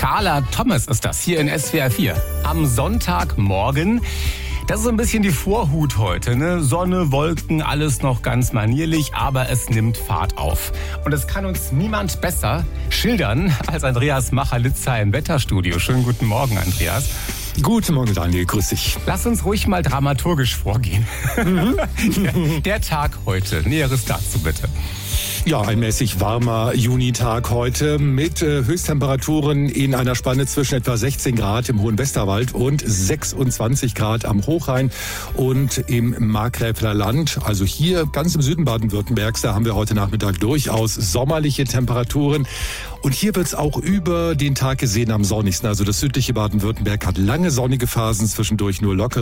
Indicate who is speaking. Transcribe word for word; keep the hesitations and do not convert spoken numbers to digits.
Speaker 1: Carla Thomas ist das hier in S W R vier. Am Sonntagmorgen. Das ist so ein bisschen die Vorhut heute, ne? Sonne, Wolken, alles noch ganz manierlich, aber es nimmt Fahrt auf. Und das kann uns niemand besser schildern als Andreas Macher-Litzar im Wetterstudio. Schönen guten Morgen, Andreas.
Speaker 2: Guten Morgen, Daniel. Grüß dich.
Speaker 1: Lass uns ruhig mal dramaturgisch vorgehen. Mhm. der, der Tag heute. Näheres dazu bitte.
Speaker 2: Ja, ein mäßig warmer Junitag heute mit äh, Höchsttemperaturen in einer Spanne zwischen etwa sechzehn Grad im Hohen Westerwald und sechsundzwanzig Grad am Hochrhein und im Markgräfler Land. Also hier ganz im Süden Baden-Württembergs, da haben wir heute Nachmittag durchaus sommerliche Temperaturen. Und hier wird es auch über den Tag gesehen am sonnigsten. Also das südliche Baden-Württemberg hat lange sonnige Phasen, zwischendurch nur lockere